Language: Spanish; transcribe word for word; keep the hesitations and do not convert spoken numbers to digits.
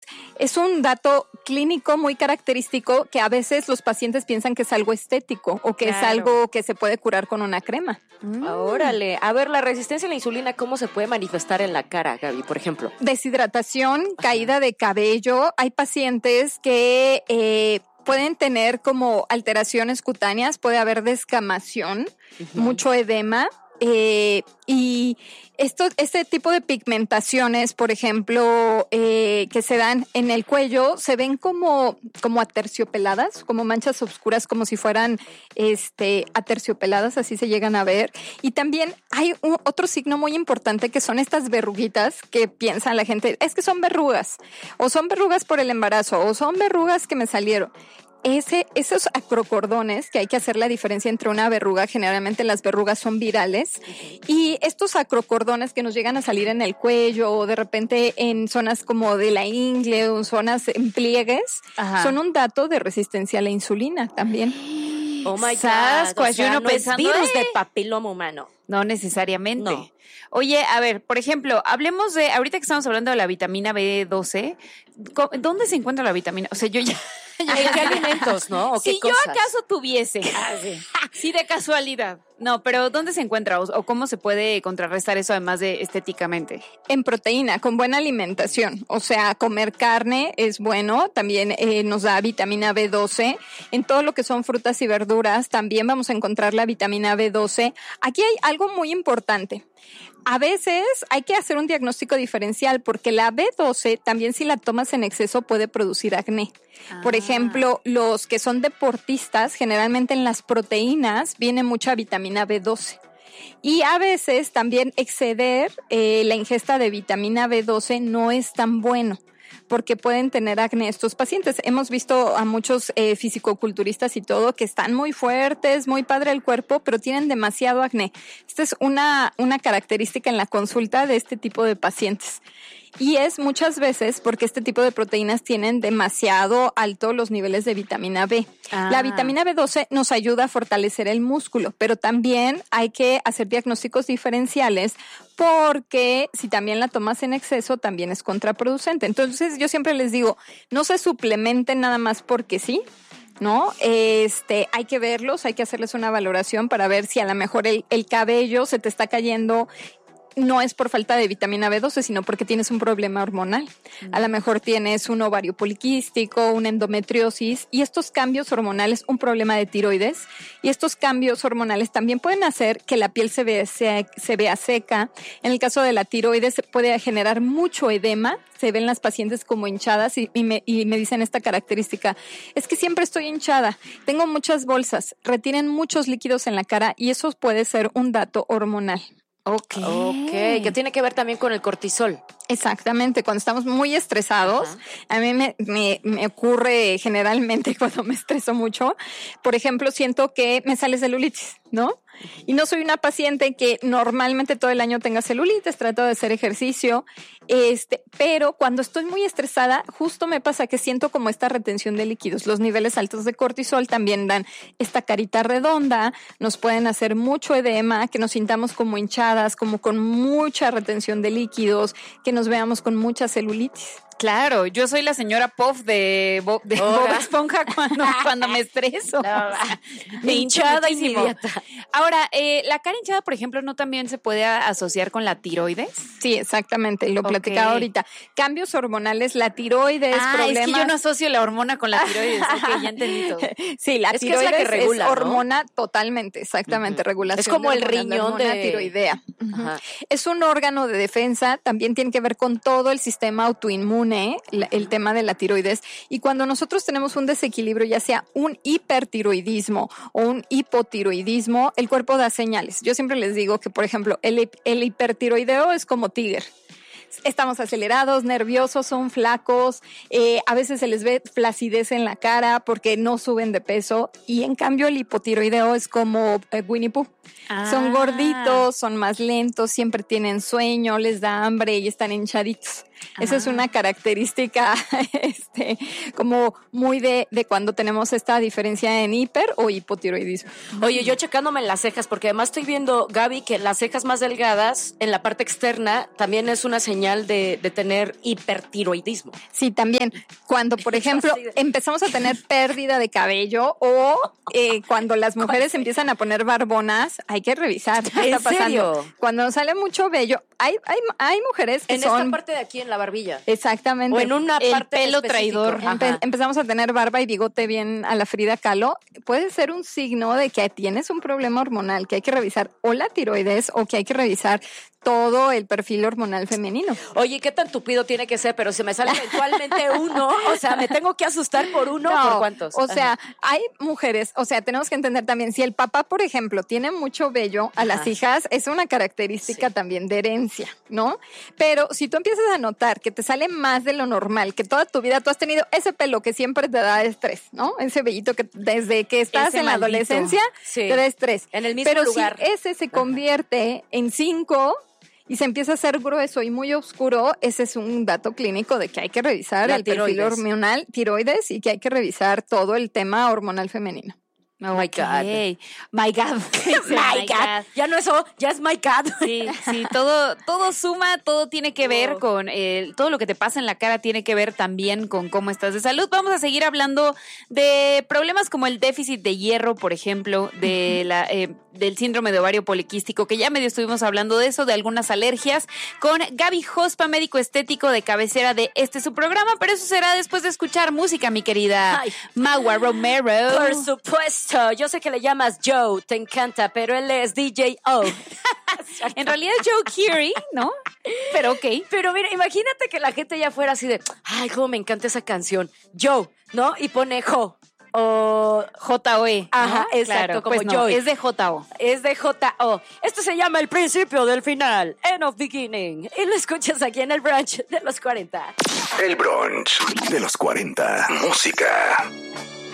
es un dato clínico muy característico que a veces los pacientes piensan que es algo estético o que claro. es algo que se puede curar con una crema. Mm. Órale, a ver, la resistencia a la insulina, ¿cómo se puede manifestar en la cara, Gaby, por ejemplo? Deshidratación, Ajá. caída de cabello. Hay pacientes que eh, pueden tener como alteraciones cutáneas, puede haber descamación, uh-huh. mucho edema. Eh, y esto, este tipo de pigmentaciones, por ejemplo, eh, que se dan en el cuello, se ven como, como aterciopeladas, como manchas oscuras, como si fueran este, aterciopeladas, así se llegan a ver. Y también hay un, otro signo muy importante que son estas verruguitas que piensa la gente, es que son verrugas, o son verrugas por el embarazo, o son verrugas que me salieron. Ese, esos acrocordones, que hay que hacer la diferencia entre una verruga, generalmente las verrugas son virales, y estos acrocordones que nos llegan a salir en el cuello o de repente en zonas como de la ingle o zonas en pliegues, Ajá. son un dato de resistencia a la insulina también. Oh my God, o sea, uno no pensando, es virus ¿eh? de papiloma humano. No necesariamente. No. Oye, a ver, por ejemplo, hablemos de, ahorita que estamos hablando de la vitamina B doce, ¿dónde se encuentra la vitamina? O sea, yo ya... ¿En qué alimentos, no? ¿O si qué yo cosas? acaso tuviese, ah, sí. sí, de casualidad. No, pero ¿dónde se encuentra o, o cómo se puede contrarrestar eso además de estéticamente? En proteína, con buena alimentación. O sea, comer carne es bueno, también eh, nos da vitamina B doce. En todo lo que son frutas y verduras también vamos a encontrar la vitamina B doce. Aquí hay algo muy importante. A veces hay que hacer un diagnóstico diferencial porque la B doce también si la tomas en exceso puede producir acné. Ah. Por ejemplo, los que son deportistas, generalmente en las proteínas viene mucha vitamina B doce. Y a veces también exceder eh, la ingesta de vitamina B doce no es tan bueno, porque pueden tener acné estos pacientes. Hemos visto a muchos eh, fisicoculturistas y todo que están muy fuertes, muy padre el cuerpo, pero tienen demasiado acné. Esta es una, una característica en la consulta de este tipo de pacientes. Y es muchas veces porque este tipo de proteínas tienen demasiado alto los niveles de vitamina B. Ah. La vitamina B doce nos ayuda a fortalecer el músculo, pero también hay que hacer diagnósticos diferenciales porque si también la tomas en exceso también es contraproducente. Entonces yo siempre les digo, no se suplementen nada más porque sí. ¿No? Este, hay que verlos, hay que hacerles una valoración para ver si a lo mejor el, el cabello se te está cayendo. No es por falta de vitamina B doce, sino porque tienes un problema hormonal. A lo mejor tienes un ovario poliquístico, una endometriosis y estos cambios hormonales, un problema de tiroides y estos cambios hormonales también pueden hacer que la piel se vea, se, se vea seca. En el caso de la tiroides se puede generar mucho edema. Se ven las pacientes como hinchadas y, y, me, y me dicen esta característica. Es que siempre estoy hinchada, tengo muchas bolsas, retienen muchos líquidos en la cara y eso puede ser un dato hormonal. Ok. Ok, que tiene que ver también con el cortisol. Exactamente, cuando estamos muy estresados, Ajá. a mí me, me, me ocurre generalmente cuando me estreso mucho, por ejemplo, siento que me sale celulitis, ¿no? Y no soy una paciente que normalmente todo el año tenga celulitis, trato de hacer ejercicio, este, pero cuando estoy muy estresada, justo me pasa que siento como esta retención de líquidos. Los niveles altos de cortisol también dan esta carita redonda, nos pueden hacer mucho edema, que nos sintamos como hinchadas, como con mucha retención de líquidos, que nos veamos con mucha celulitis. Claro, yo soy la señora Puff de Bob, de Bob Esponja cuando, cuando me estreso. No, o sea, me hinchada inmediata. Ahora, eh, la cara hinchada, por ejemplo, ¿no también se puede asociar con la tiroides? Sí, exactamente, lo okay. platicaba ahorita. Cambios hormonales, la tiroides, ah, problemas. Es que yo no asocio la hormona con la tiroides, ok, ya entendí todo. Sí, la es tiroides que es, la que regula, es ¿no? hormona totalmente, exactamente, uh-huh. regulación. Es como de el hormonas, riñón de... de tiroidea. Uh-huh. Es un órgano de defensa, también tiene que ver con todo el sistema autoinmune, la, el tema de la tiroides. Y cuando nosotros tenemos un desequilibrio, ya sea un hipertiroidismo o un hipotiroidismo, el cuerpo da señales. Yo siempre les digo que, por ejemplo, el, el hipertiroideo es como Tiger. Estamos acelerados, nerviosos, son flacos, eh, a veces se les ve flacidez en la cara porque no suben de peso y en cambio el hipotiroideo es como eh, Winnie Pooh. Ah. Son gorditos, son más lentos, siempre tienen sueño, les da hambre y están hinchaditos. Ah. Esa es una característica este, como muy de, de cuando tenemos esta diferencia en hiper o hipotiroidismo. Oye, yo checándome en las cejas, porque además estoy viendo, Gaby, que las cejas más delgadas en la parte externa también es una señal de, de tener hipertiroidismo. Sí, también. Cuando, por ejemplo, empezamos a tener pérdida de cabello o eh, cuando las mujeres empiezan a poner barbonas, hay que revisar qué está pasando. ¿En serio? Cuando nos sale mucho vello, hay, hay, hay mujeres que en son... En esta parte de aquí, en la barbilla. Exactamente. O en una el parte pelo específico. traidor. Empe- empezamos a tener barba y bigote bien a la Frida Kahlo. Puede ser un signo de que tienes un problema hormonal, que hay que revisar o la tiroides o que hay que revisar todo el perfil hormonal femenino. Oye, ¿qué tan tupido tiene que ser? Pero si me sale eventualmente uno, o sea, ¿me tengo que asustar por uno no, por cuántos? O sea, Ajá. hay mujeres, o sea, tenemos que entender también, si el papá, por ejemplo, tiene mucho vello a Ajá. las hijas, es una característica sí. también de herencia, ¿no? Pero si tú empiezas a notar que te sale más de lo normal, que toda tu vida tú has tenido ese pelo que siempre te da estrés, ¿no? Ese vellito que desde que estás ese en maldito. la adolescencia sí. te da estrés. En el mismo Pero lugar. Pero si ese se convierte Ajá. en cinco... y se empieza a hacer grueso y muy oscuro, ese es un dato clínico de que hay que revisar la el tiroides. perfil hormonal, tiroides, y que hay que revisar todo el tema hormonal femenino. Oh my God. My God. my God. Ya no eso, ya es my God. Sí, sí, todo, todo suma, todo tiene que ver oh. con, eh, todo lo que te pasa en la cara tiene que ver también con cómo estás de salud. Vamos a seguir hablando de problemas como el déficit de hierro, por ejemplo, de la, eh, del síndrome de ovario poliquístico, que ya medio estuvimos hablando de eso, de algunas alergias, con Gaby Jospa, médico estético de cabecera de este su programa, pero eso será después de escuchar música, mi querida Ay. Magua Romero. Por supuesto. Yo sé que le llamas Joe, te encanta, pero él es D J O. En realidad es Joe Keery, ¿no? Pero ok. Pero mira, imagínate que la gente ya fuera así de, ay, cómo me encanta esa canción. Joe, ¿no? Y pone Jo. O J O E. Ajá, ¿no? exacto, claro, como pues no, Joy. Es de J O. Es de J O. Esto se llama el principio del final, end of beginning. Y lo escuchas aquí en el brunch de los cuarenta. El brunch de los cuarenta. Música.